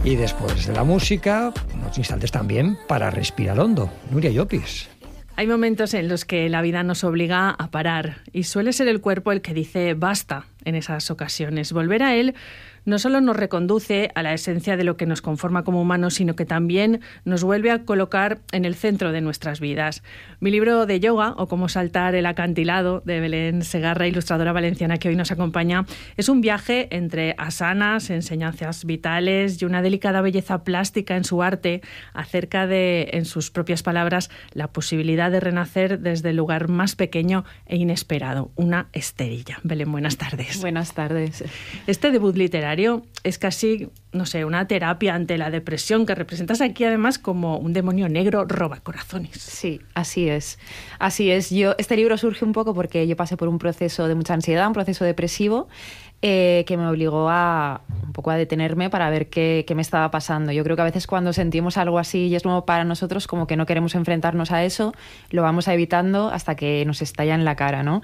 Y después de la música, unos instantes también para respirar hondo. Nuria Llopis. Hay momentos en los que la vida nos obliga a parar y suele ser el cuerpo el que dice basta en esas ocasiones. Volver a él no solo nos reconduce a la esencia de lo que nos conforma como humanos, sino que también nos vuelve a colocar en el centro de nuestras vidas. Mi libro de yoga, o Cómo saltar el acantilado, de Belén Segarra, ilustradora valenciana que hoy nos acompaña, es un viaje entre asanas, enseñanzas vitales y una delicada belleza plástica en su arte, acerca de, en sus propias palabras, la posibilidad de renacer desde el lugar más pequeño e inesperado, una esterilla. Belén, buenas tardes. Buenas tardes. Este debut literario es casi, no sé, una terapia ante la depresión, que representas aquí además como un demonio negro robacorazones. Sí, así es. Así es. Este libro surge un poco porque yo pasé por un proceso de mucha ansiedad, un proceso depresivo, que me obligó un poco a detenerme para ver qué me estaba pasando. Yo creo que a veces cuando sentimos algo así y es nuevo para nosotros, como que no queremos enfrentarnos a eso, lo vamos evitando hasta que nos estalla en la cara, ¿no?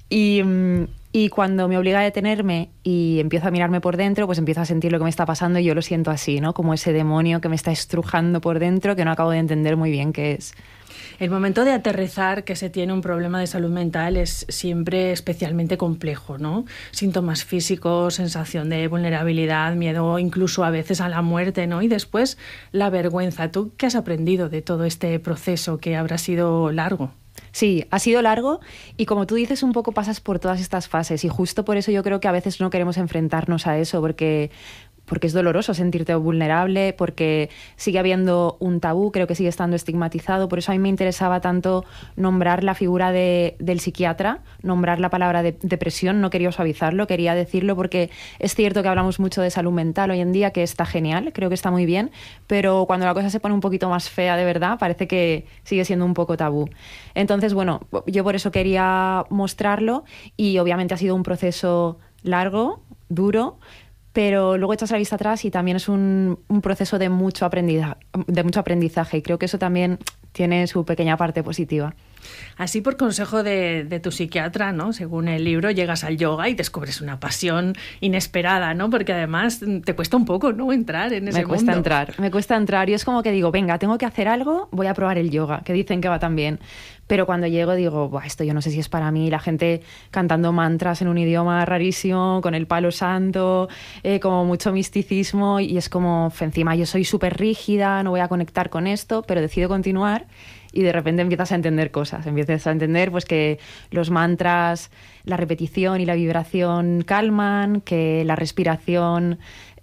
Y cuando me obliga a detenerme y empiezo a mirarme por dentro, pues empiezo a sentir lo que me está pasando y yo lo siento así, ¿no? Como ese demonio que me está estrujando por dentro, que no acabo de entender muy bien qué es. El momento de aterrizar que se tiene un problema de salud mental es siempre especialmente complejo, ¿no? Síntomas físicos, sensación de vulnerabilidad, miedo incluso a veces a la muerte, ¿no? Y después la vergüenza. ¿Tú qué has aprendido de todo este proceso que habrá sido largo? Sí, ha sido largo y como tú dices, un poco pasas por todas estas fases y justo por eso yo creo que a veces no queremos enfrentarnos a eso porque es doloroso sentirte vulnerable, porque sigue habiendo un tabú, creo que sigue estando estigmatizado. Por eso a mí me interesaba tanto nombrar la figura del psiquiatra, nombrar la palabra depresión. No quería suavizarlo, quería decirlo porque es cierto que hablamos mucho de salud mental hoy en día, que está genial, creo que está muy bien, pero cuando la cosa se pone un poquito más fea de verdad, parece que sigue siendo un poco tabú. Entonces, bueno, yo por eso quería mostrarlo y obviamente ha sido un proceso largo, duro, pero luego echas la vista atrás y también es un proceso de mucho aprendizaje y creo que eso también tiene su pequeña parte positiva. Así, por consejo de tu psiquiatra, ¿no? Según el libro, llegas al yoga y descubres una pasión inesperada, ¿no? Porque además te cuesta un poco, ¿no?, entrar en ese mundo. Me cuesta entrar y es como que digo, venga, tengo que hacer algo, voy a probar el yoga, que dicen que va tan bien. Pero cuando llego digo, esto yo no sé si es para mí, la gente cantando mantras en un idioma rarísimo, con el palo santo, como mucho misticismo y es como, encima yo soy súper rígida, no voy a conectar con esto, pero decido continuar. Y de repente empiezas a entender cosas, empiezas a entender pues que los mantras, la repetición y la vibración calman, que la respiración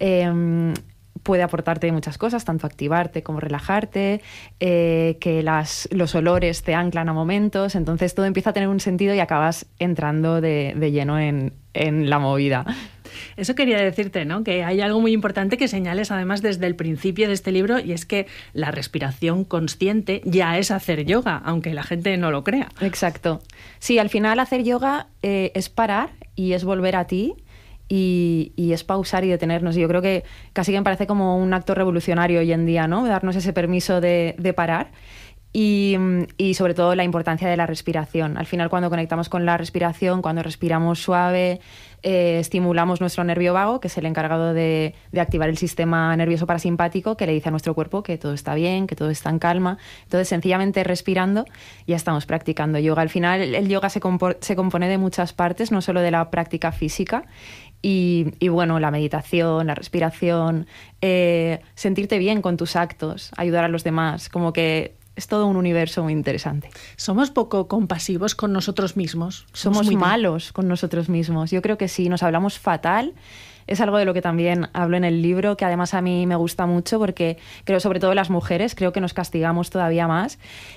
puede aportarte muchas cosas, tanto activarte como relajarte, que los olores te anclan a momentos, entonces todo empieza a tener un sentido y acabas entrando de lleno en la movida. Eso quería decirte, ¿no?, que hay algo muy importante que señales además desde el principio de este libro y es que la respiración consciente ya es hacer yoga, aunque la gente no lo crea. Exacto. Sí, al final hacer yoga es parar y es volver a ti y es pausar y detenernos. Y yo creo que casi que me parece como un acto revolucionario hoy en día, ¿no?, darnos ese permiso de parar. Y sobre todo la importancia de la respiración. Al final, cuando conectamos con la respiración, cuando respiramos suave, estimulamos nuestro nervio vago, que es el encargado de activar el sistema nervioso parasimpático, que le dice a nuestro cuerpo que todo está bien, que todo está en calma. Entonces, sencillamente respirando, ya estamos practicando yoga. Al final, el yoga se compone de muchas partes, no solo de la práctica física. Y bueno, la meditación, la respiración, sentirte bien con tus actos, ayudar a los demás, como que es todo un universo muy interesante. ¿Somos poco compasivos con nosotros mismos? Somos muy malos con nosotros mismos. Yo creo que sí, nos hablamos fatal. Es algo de lo que también hablo en el libro, que además a mí me gusta mucho porque creo, sobre todo las mujeres, creo que nos castigamos todavía más.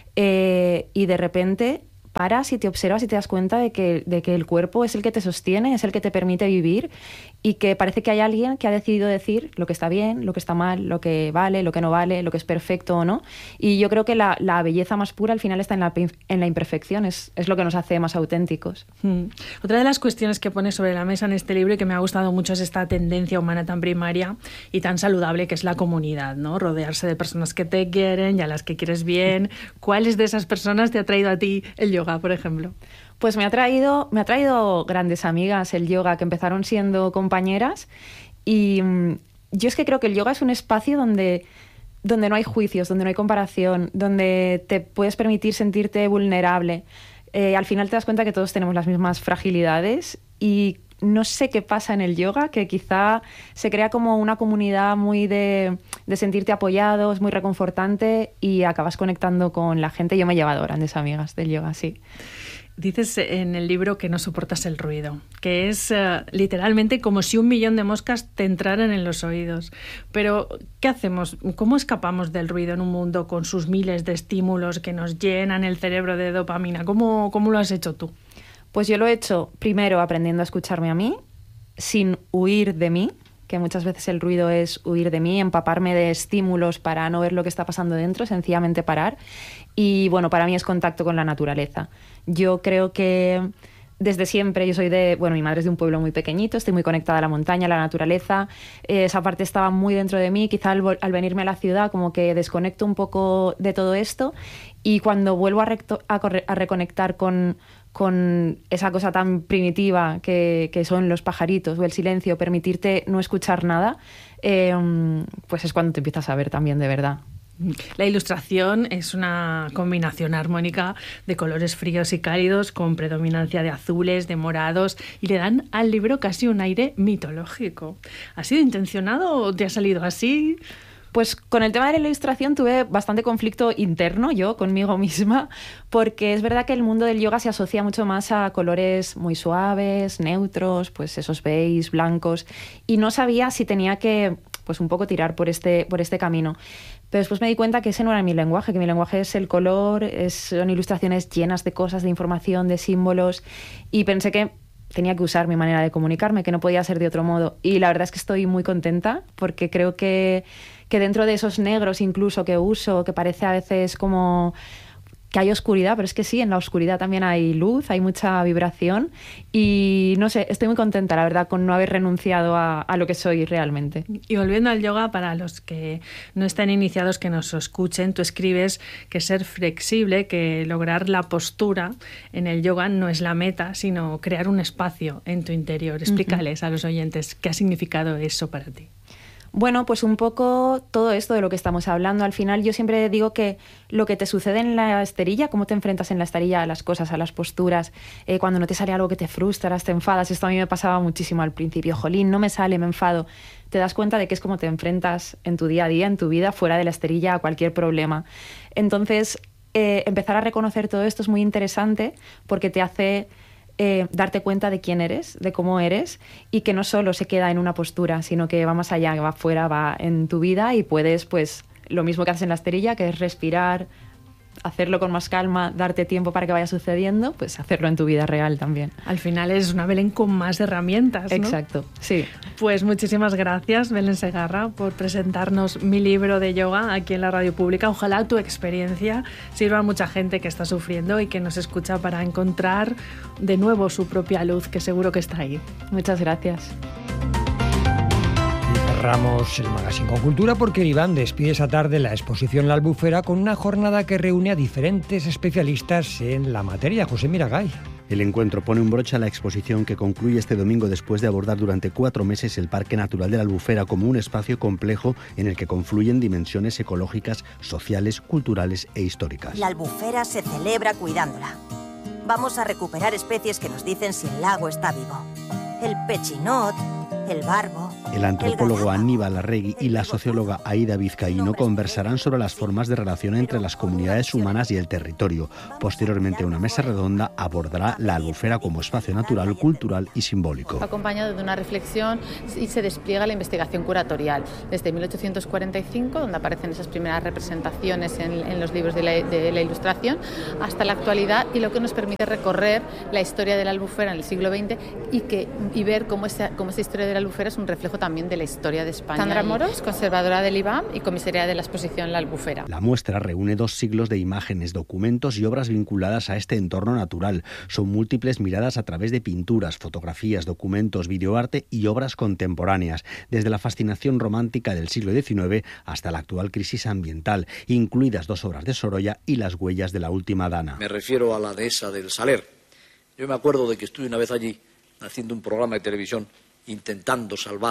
Y de repente paras y te observas y te das cuenta de que el cuerpo es el que te sostiene, es el que te permite vivir y que parece que hay alguien que ha decidido decir lo que está bien, lo que está mal, lo que vale, lo que no vale, lo que es perfecto o no. Y yo creo que la belleza más pura al final está en la imperfección, es lo que nos hace más auténticos. Otra de las cuestiones que pones sobre la mesa en este libro y que me ha gustado mucho es esta tendencia humana tan primaria y tan saludable que es la comunidad, ¿no? Rodearse de personas que te quieren y a las que quieres bien. ¿Cuáles de esas personas te ha traído a ti el yoga, por ejemplo? Pues me ha traído grandes amigas el yoga, que empezaron siendo compañeras y yo es que creo que el yoga es un espacio donde no hay juicios, donde no hay comparación, donde te puedes permitir sentirte vulnerable. Al final te das cuenta que todos tenemos las mismas fragilidades y no sé qué pasa en el yoga, que quizá se crea como una comunidad muy de sentirte apoyado, es muy reconfortante y acabas conectando con la gente. Yo me he llevado grandes amigas del yoga, sí. Dices en el libro que no soportas el ruido, que es literalmente como si 1.000.000 de moscas te entraran en los oídos. Pero, ¿qué hacemos? ¿Cómo escapamos del ruido en un mundo con sus miles de estímulos que nos llenan el cerebro de dopamina? ¿Cómo lo has hecho tú? Pues yo lo he hecho primero aprendiendo a escucharme a mí, sin huir de mí, que muchas veces el ruido es huir de mí, empaparme de estímulos para no ver lo que está pasando dentro, sencillamente parar. Y bueno, para mí es contacto con la naturaleza. Yo creo que desde siempre, yo soy mi madre es de un pueblo muy pequeñito, estoy muy conectada a la montaña, a la naturaleza, esa parte estaba muy dentro de mí, quizá al venirme a la ciudad como que desconecto un poco de todo esto y cuando vuelvo a reconectar con esa cosa tan primitiva que son los pajaritos o el silencio, permitirte no escuchar nada, pues es cuando te empiezas a ver también de verdad. La ilustración es una combinación armónica de colores fríos y cálidos con predominancia de azules, de morados y le dan al libro casi un aire mitológico. ¿Ha sido intencionado o te ha salido así? Pues con el tema de la ilustración tuve bastante conflicto interno yo conmigo misma, porque es verdad que el mundo del yoga se asocia mucho más a colores muy suaves, neutros, pues esos beige, blancos, y no sabía si tenía que pues un poco tirar por este camino. Pero después me di cuenta que ese no era mi lenguaje, que mi lenguaje es el color, son ilustraciones llenas de cosas, de información, de símbolos, y pensé que tenía que usar mi manera de comunicarme, que no podía ser de otro modo. Y la verdad es que estoy muy contenta porque creo que dentro de esos negros incluso que uso, que parece a veces como que hay oscuridad, pero es que sí, en la oscuridad también hay luz, hay mucha vibración y no sé, estoy muy contenta, la verdad, con no haber renunciado a lo que soy realmente. Y volviendo al yoga, para los que no están iniciados, que nos escuchen, tú escribes que ser flexible, que lograr la postura en el yoga no es la meta, sino crear un espacio en tu interior. Explícales a los oyentes qué ha significado eso para ti. Bueno, pues un poco todo esto de lo que estamos hablando. Al final yo siempre digo que lo que te sucede en la esterilla, cómo te enfrentas en la esterilla a las cosas, a las posturas, cuando no te sale algo que te frustras, te enfadas, esto a mí me pasaba muchísimo al principio. Jolín, no me sale, me enfado. Te das cuenta de que es como te enfrentas en tu día a día, en tu vida, fuera de la esterilla a cualquier problema. Entonces, empezar a reconocer todo esto es muy interesante porque te hace darte cuenta de quién eres, de cómo eres y que no solo se queda en una postura, sino que va más allá, que va fuera, va en tu vida y puedes, pues, lo mismo que haces en la esterilla, que es respirar, hacerlo con más calma, darte tiempo para que vaya sucediendo, pues hacerlo en tu vida real también. Al final es una Belén con más herramientas, ¿no? Exacto, sí. Pues muchísimas gracias, Belén Segarra, por presentarnos mi libro de yoga aquí en la radio pública. Ojalá tu experiencia sirva a mucha gente que está sufriendo y que nos escucha para encontrar de nuevo su propia luz, que seguro que está ahí. Muchas gracias. Cerramos el magazine con cultura porque Iván despide esa tarde la exposición La Albufera con una jornada que reúne a diferentes especialistas en la materia. José Miragay. El encuentro pone un broche a la exposición que concluye este domingo después de abordar durante 4 meses el Parque Natural de la Albufera como un espacio complejo en el que confluyen dimensiones ecológicas, sociales, culturales e históricas. La Albufera se celebra cuidándola. Vamos a recuperar especies que nos dicen si el lago está vivo. El pechinot, el barbo... El antropólogo Aníbal Arregui y la socióloga Aida Vizcaíno conversarán sobre las formas de relación entre las comunidades humanas y el territorio. Posteriormente, una mesa redonda abordará la Albufera como espacio natural, cultural y simbólico. Acompañado de una reflexión y se despliega la investigación curatorial. Desde 1845, donde aparecen esas primeras representaciones en los libros de la ilustración, hasta la actualidad, y lo que nos permite recorrer la historia de la Albufera en el siglo XX y ver cómo esta historia de la Albufera es un reflejo también de la historia de España. Sandra Moros, conservadora del IBAM y comisaria de la exposición La Albufera. La muestra reúne 2 siglos de imágenes, documentos y obras vinculadas a este entorno natural. Son múltiples miradas a través de pinturas, fotografías, documentos, videoarte y obras contemporáneas, desde la fascinación romántica del siglo XIX hasta la actual crisis ambiental, incluidas 2 obras de Sorolla y las huellas de la última dana. Me refiero a la dehesa del Saler. Yo me acuerdo de que estuve una vez allí haciendo un programa de televisión intentando salvar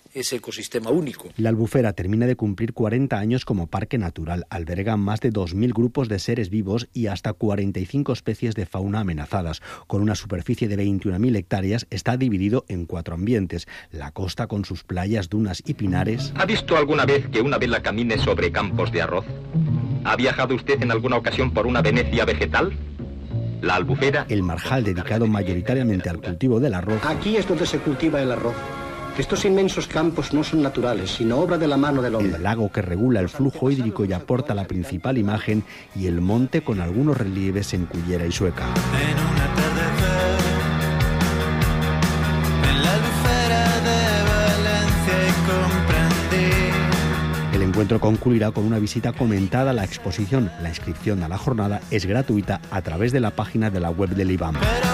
ese ecosistema único. La Albufera termina de cumplir 40 años como parque natural. Alberga más de 2.000 grupos de seres vivos y hasta 45 especies de fauna amenazadas. Con una superficie de 21.000 hectáreas, está dividido en 4 ambientes. La costa con sus playas, dunas y pinares. ¿Ha visto alguna vez que una vela camine sobre campos de arroz? ¿Ha viajado usted en alguna ocasión por una Venecia vegetal? La Albufera. El marjal, dedicado mayoritariamente al cultivo del arroz. Aquí es donde se cultiva el arroz. Estos inmensos campos no son naturales, sino obra de la mano del hombre. El lago que regula el flujo hídrico y aporta la principal imagen, y el monte con algunos relieves en Cullera y Sueca. En un atardecer, en la Albufera de Valencia comprendí. El encuentro concluirá con una visita comentada a la exposición. La inscripción a la jornada es gratuita a través de la página de la web del IBAM.